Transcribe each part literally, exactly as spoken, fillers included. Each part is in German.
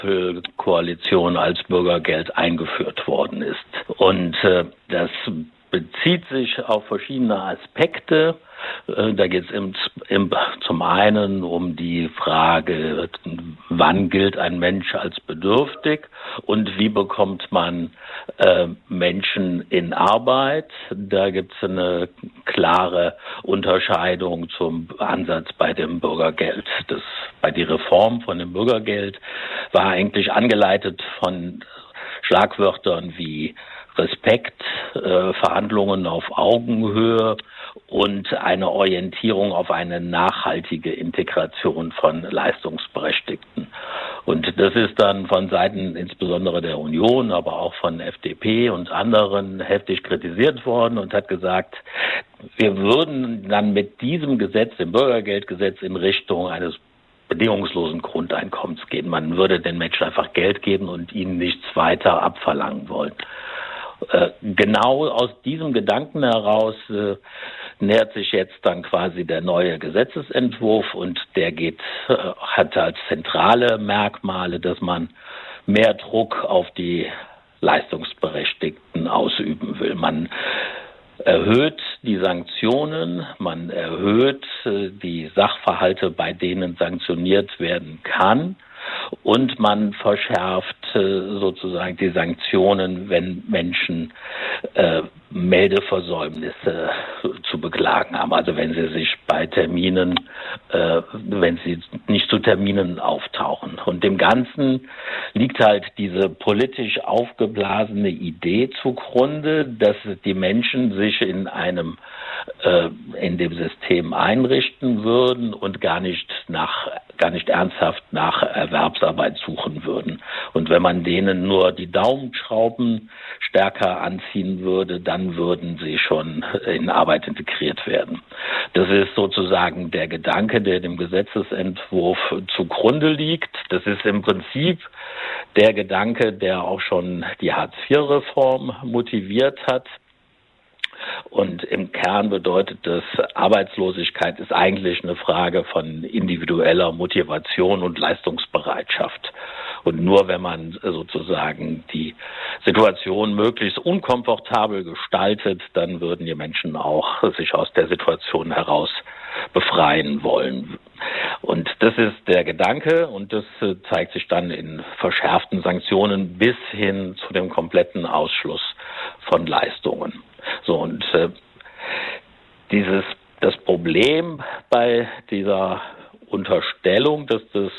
Ampelkoalition als Bürgergeld eingeführt worden ist. Und äh, das bezieht sich auf verschiedene Aspekte. Da geht es im, im, zum einen um die Frage, wann gilt ein Mensch als bedürftig und wie bekommt man äh, Menschen in Arbeit. Da gibt es eine klare Unterscheidung zum Ansatz bei dem Bürgergeld. Das, bei die Reform von dem Bürgergeld war eigentlich angeleitet von Schlagwörtern wie Respekt, äh, Verhandlungen auf Augenhöhe und eine Orientierung auf eine nachhaltige Integration von Leistungsberechtigten. Und das ist dann von Seiten insbesondere der Union, aber auch von F D P und anderen heftig kritisiert worden und hat gesagt, wir würden dann mit diesem Gesetz, dem Bürgergeldgesetz, in Richtung eines bedingungslosen Grundeinkommens gehen. Man würde den Menschen einfach Geld geben und ihnen nichts weiter abverlangen wollen. Äh, genau aus diesem Gedanken heraus äh, nähert sich jetzt dann quasi der neue Gesetzesentwurf und der geht, äh, hat als zentrale Merkmale, dass man mehr Druck auf die Leistungsberechtigten ausüben will. Man erhöht die Sanktionen, man erhöht äh, die Sachverhalte, bei denen sanktioniert werden kann. Und man verschärft äh, sozusagen die Sanktionen, wenn Menschen äh, Meldeversäumnisse zu beklagen haben. Also wenn sie sich bei Terminen, äh, wenn sie nicht zu Terminen auftauchen. Und dem Ganzen liegt halt diese politisch aufgeblasene Idee zugrunde, dass die Menschen sich in einem äh, in dem System einrichten würden und gar nicht nach gar nicht ernsthaft nach Erwerbsarbeit suchen würden. Und wenn man denen nur die Daumenschrauben stärker anziehen würde, dann würden sie schon in Arbeit integriert werden. Das ist sozusagen der Gedanke, der dem Gesetzesentwurf zugrunde liegt. Das ist im Prinzip der Gedanke, der auch schon die Hartz vier Reform motiviert hat. Und im Kern bedeutet das, Arbeitslosigkeit ist eigentlich eine Frage von individueller Motivation und Leistungsbereitschaft. Und nur wenn man sozusagen die Situation möglichst unkomfortabel gestaltet, dann würden die Menschen auch sich aus der Situation heraus befreien wollen. Und das ist der Gedanke und das zeigt sich dann in verschärften Sanktionen bis hin zu dem kompletten Ausschluss von Leistungen. So, und äh, dieses das Problem bei dieser Unterstellung, dass das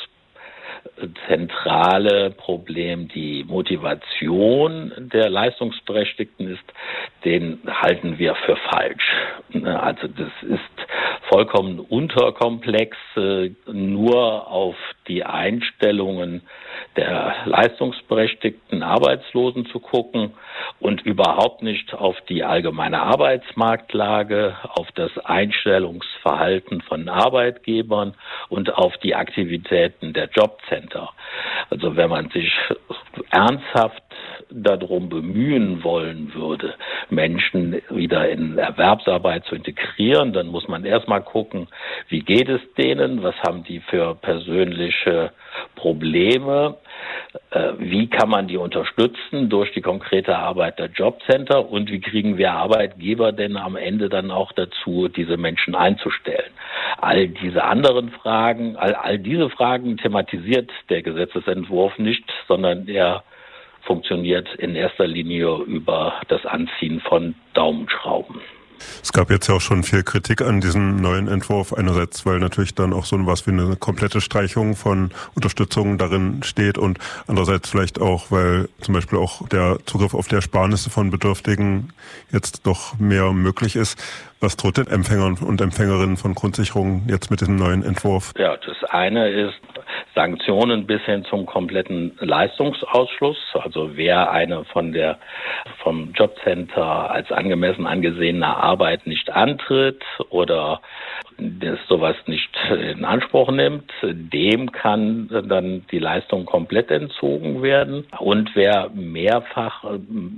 zentrale Problem die Motivation der Leistungsberechtigten ist, den halten wir für falsch. Also das ist vollkommen unterkomplex, nur auf die Einstellungen der leistungsberechtigten Arbeitslosen zu gucken und überhaupt nicht auf die allgemeine Arbeitsmarktlage, auf das Einstellungsverhalten von Arbeitgebern und auf die Aktivitäten der Jobcenter. Also wenn man sich ernsthaft darum bemühen wollen würde, Menschen wieder in Erwerbsarbeit zu integrieren, dann muss man erstmal gucken, wie geht es denen, was haben die für persönliche Probleme, äh, wie kann man die unterstützen durch die konkrete Arbeit der Jobcenter und wie kriegen wir Arbeitgeber denn am Ende dann auch dazu, diese Menschen einzustellen. All diese anderen Fragen, all, all diese Fragen thematisiert der Gesetzesentwurf nicht, sondern er funktioniert in erster Linie über das Anziehen von Daumenschrauben. Es gab jetzt ja auch schon viel Kritik an diesem neuen Entwurf. Einerseits, weil natürlich dann auch so was wie eine komplette Streichung von Unterstützung darin steht und andererseits vielleicht auch, weil zum Beispiel auch der Zugriff auf die Ersparnisse von Bedürftigen jetzt doch mehr möglich ist. Was droht den Empfängern und Empfängerinnen von Grundsicherungen jetzt mit diesem neuen Entwurf? Ja, das eine ist Sanktionen bis hin zum kompletten Leistungsausschluss. Also wer eine von der vom Jobcenter als angemessen angesehene Arbeit nicht antritt oder das sowas nicht in Anspruch nimmt, dem kann dann die Leistung komplett entzogen werden. Und wer mehrfach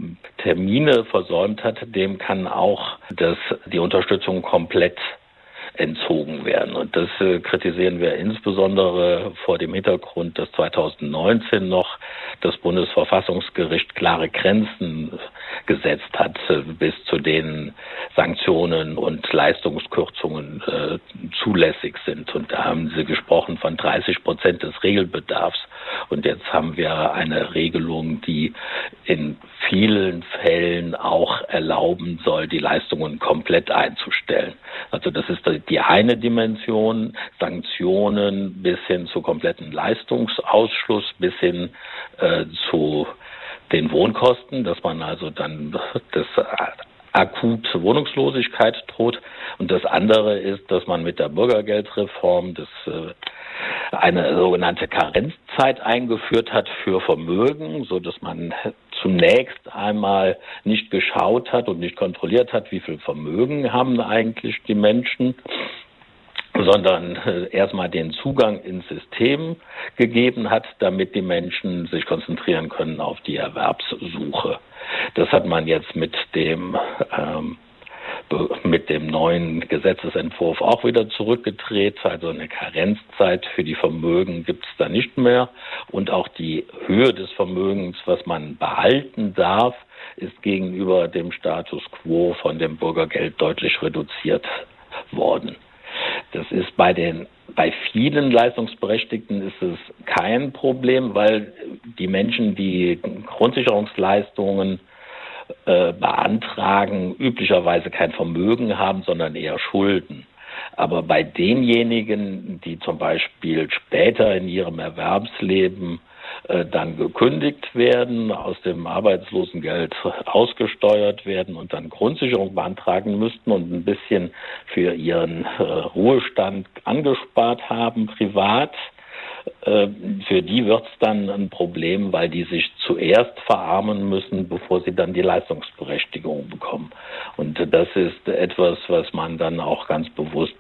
Termine versäumt hat, dem kann auch das, die Unterstützung komplett entzogen werden. Und das äh, kritisieren wir insbesondere vor dem Hintergrund, dass zweitausendneunzehn noch das Bundesverfassungsgericht klare Grenzen gesetzt hat, äh, bis zu denen Sanktionen und Leistungskürzungen äh, zulässig sind. Und da haben Sie gesprochen von dreißig Prozent des Regelbedarfs. Und jetzt haben wir eine Regelung, die in vielen Fällen auch erlauben soll, die Leistungen komplett einzustellen. Also das ist die eine Dimension, Sanktionen bis hin zu kompletten Leistungsausschluss, bis hin äh, zu den Wohnkosten, dass man also dann das akute Wohnungslosigkeit droht. Und das andere ist, dass man mit der Bürgergeldreform das äh, eine sogenannte Karenzzeit eingeführt hat für Vermögen, so dass man zunächst einmal nicht geschaut hat und nicht kontrolliert hat, wie viel Vermögen haben eigentlich die Menschen, sondern erstmal den Zugang ins System gegeben hat, damit die Menschen sich konzentrieren können auf die Erwerbssuche. Das hat man jetzt mit dem ähm, mit dem neuen Gesetzesentwurf auch wieder zurückgedreht. Also eine Karenzzeit für die Vermögen gibt es da nicht mehr. Und auch die Höhe des Vermögens, was man behalten darf, ist gegenüber dem Status quo von dem Bürgergeld deutlich reduziert worden. Das ist bei den bei vielen Leistungsberechtigten ist es kein Problem, weil die Menschen, die Grundsicherungsleistungen äh, beantragen, üblicherweise kein Vermögen haben, sondern eher Schulden. Aber bei denjenigen, die zum Beispiel später in ihrem Erwerbsleben äh, dann gekündigt werden, aus dem Arbeitslosengeld ausgesteuert werden und dann Grundsicherung beantragen müssten und ein bisschen für ihren äh, Ruhestand angespart haben, privat, äh, für die wird es dann ein Problem, weil die sich zuerst verarmen müssen, bevor sie dann die Leistungsberechtigung bekommen. Und das ist etwas, was man dann auch ganz bewusst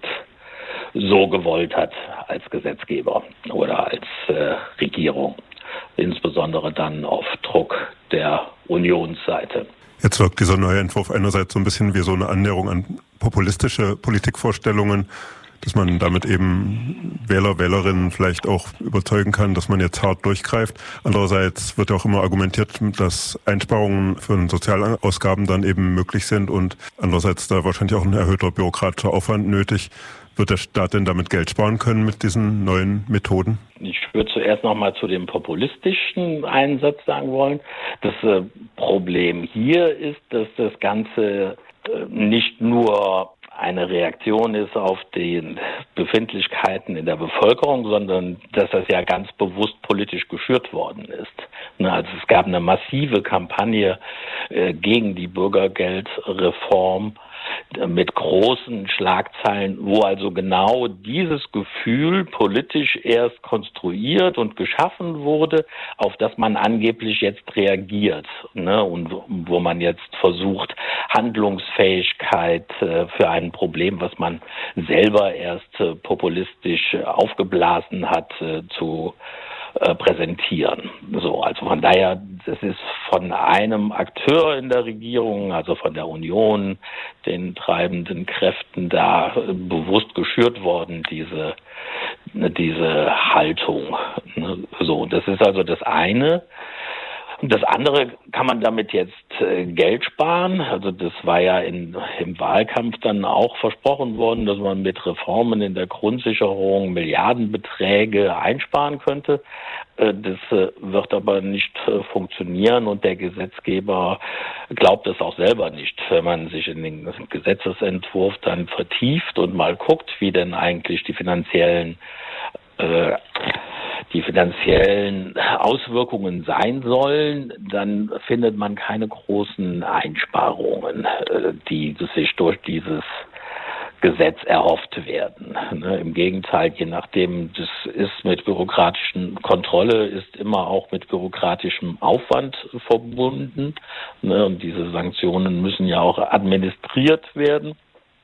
so gewollt hat als Gesetzgeber oder als äh, Regierung, insbesondere dann auf Druck der Unionsseite. Jetzt wirkt dieser neue Entwurf einerseits so ein bisschen wie so eine Annäherung an populistische Politikvorstellungen, dass man damit eben Wähler, Wählerinnen vielleicht auch überzeugen kann, dass man jetzt hart durchgreift. Andererseits wird auch immer argumentiert, dass Einsparungen für Sozialausgaben dann eben möglich sind und andererseits da wahrscheinlich auch ein erhöhter bürokratischer Aufwand nötig. Wird der Staat denn damit Geld sparen können mit diesen neuen Methoden? Ich würde zuerst noch mal zu dem populistischen Einsatz sagen wollen. Das äh, Problem hier ist, dass das Ganze äh, nicht nur eine Reaktion ist auf die Befindlichkeiten in der Bevölkerung, sondern dass das ja ganz bewusst politisch geschürt worden ist. Also es gab eine massive Kampagne äh, gegen die Bürgergeldreform mit großen Schlagzeilen, wo also genau dieses Gefühl politisch erst konstruiert und geschaffen wurde, auf das man angeblich jetzt reagiert, ne? Und wo man jetzt versucht, Handlungsfähigkeit äh, für ein Problem, was man selber erst äh, populistisch aufgeblasen hat, äh, zu präsentieren. So, also von daher, das ist von einem Akteur in der Regierung, also von der Union, den treibenden Kräften da bewusst geschürt worden, diese, diese Haltung. So, das ist also das eine. Und das andere, kann man damit jetzt äh, Geld sparen? Also das war ja in, im Wahlkampf dann auch versprochen worden, dass man mit Reformen in der Grundsicherung Milliardenbeträge einsparen könnte. Äh, das äh, wird aber nicht äh, funktionieren und der Gesetzgeber glaubt es auch selber nicht. Wenn man sich in den Gesetzesentwurf dann vertieft und mal guckt, wie denn eigentlich die finanziellen äh, die finanziellen Auswirkungen sein sollen, dann findet man keine großen Einsparungen, die sich durch dieses Gesetz erhofft werden. Im Gegenteil, je nachdem, das ist mit bürokratischen Kontrolle, ist immer auch mit bürokratischem Aufwand verbunden. Und diese Sanktionen müssen ja auch administriert werden.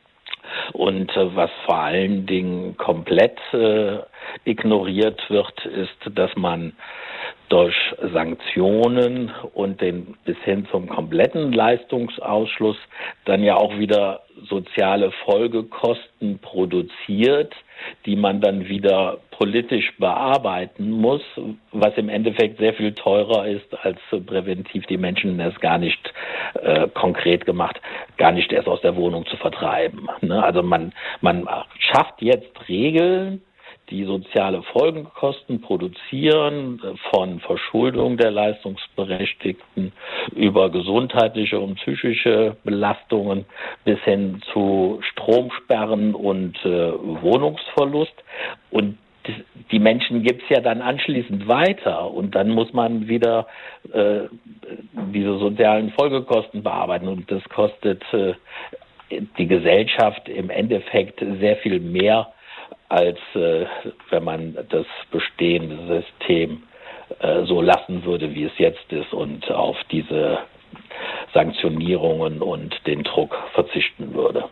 Und äh, was vor allen Dingen komplett äh, ignoriert wird, ist, dass man durch Sanktionen und den bis hin zum kompletten Leistungsausschluss dann ja auch wieder soziale Folgekosten produziert, die man dann wieder politisch bearbeiten muss, was im Endeffekt sehr viel teurer ist, als präventiv die Menschen es gar nicht äh, konkret gemacht, gar nicht erst aus der Wohnung zu vertreiben. Ne? Also man, man schafft jetzt Regeln, die soziale Folgekosten produzieren, von Verschuldung der Leistungsberechtigten über gesundheitliche und psychische Belastungen bis hin zu Stromsperren und äh, Wohnungsverlust. Und die Menschen gibt's ja dann anschließend weiter und dann muss man wieder äh, diese sozialen Folgekosten bearbeiten und das kostet äh, die Gesellschaft im Endeffekt sehr viel mehr, als äh, wenn man das bestehende System äh, so lassen würde, wie es jetzt ist und auf diese Sanktionierungen und den Druck verzichten würde.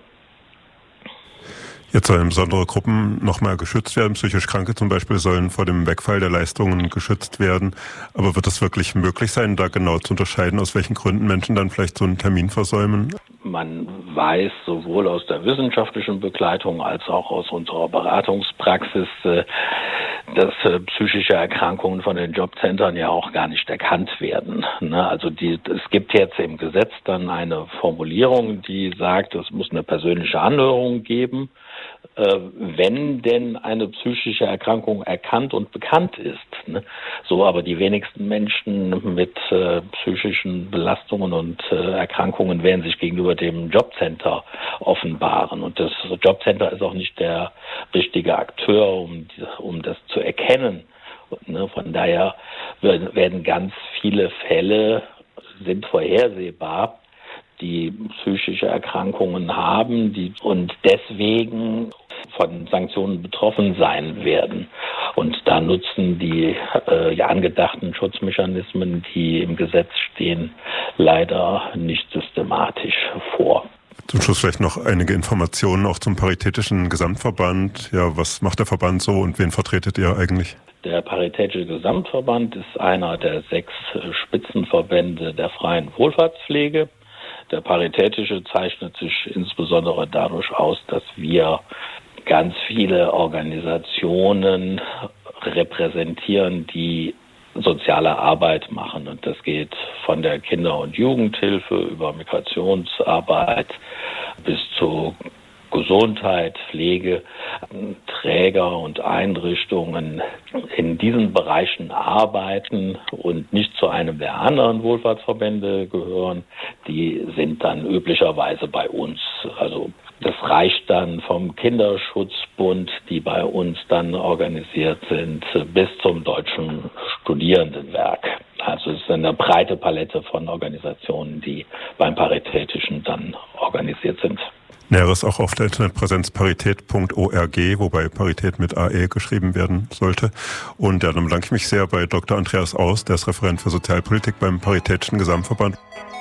Jetzt sollen besondere Gruppen nochmal geschützt werden. Psychisch Kranke zum Beispiel sollen vor dem Wegfall der Leistungen geschützt werden. Aber wird es wirklich möglich sein, da genau zu unterscheiden, aus welchen Gründen Menschen dann vielleicht so einen Termin versäumen? Man weiß sowohl aus der wissenschaftlichen Begleitung als auch aus unserer Beratungspraxis, dass psychische Erkrankungen von den Jobcentern ja auch gar nicht erkannt werden. Also die, es gibt jetzt im Gesetz dann eine Formulierung, die sagt, es muss eine persönliche Anhörung geben, wenn denn eine psychische Erkrankung erkannt und bekannt ist. So aber die wenigsten Menschen mit äh, psychischen Belastungen und äh, Erkrankungen werden sich gegenüber dem Jobcenter offenbaren. Und das Jobcenter ist auch nicht der richtige Akteur, um, um das zu erkennen. Von daher werden ganz viele Fälle, sind vorhersehbar, die psychische Erkrankungen haben, die und deswegen von Sanktionen betroffen sein werden. Und da nutzen die äh, ja, angedachten Schutzmechanismen, die im Gesetz stehen, leider nicht systematisch vor. Zum Schluss vielleicht noch einige Informationen auch zum Paritätischen Gesamtverband. Ja, was macht der Verband so und wen vertretet ihr eigentlich? Der Paritätische Gesamtverband ist einer der sechs Spitzenverbände der freien Wohlfahrtspflege. Der Paritätische zeichnet sich insbesondere dadurch aus, dass wir ganz viele Organisationen repräsentieren, die soziale Arbeit machen. Und das geht von der Kinder- und Jugendhilfe über Migrationsarbeit bis zu Gesundheit, Pflege, Träger und Einrichtungen in diesen Bereichen arbeiten und nicht zu einem der anderen Wohlfahrtsverbände gehören, die sind dann üblicherweise bei uns. Also das reicht dann vom Kinderschutzbund, die bei uns dann organisiert sind, bis zum Deutschen Studierendenwerk. Also es ist eine breite Palette von Organisationen, die beim Paritätischen dann organisiert sind. Näheres auch auf der Internetpräsenz parität punkt org, wobei Parität mit A E geschrieben werden sollte. Und ja, dann bedanke ich mich sehr bei Doktor Andreas Aus, der ist Referent für Sozialpolitik beim Paritätischen Gesamtverband.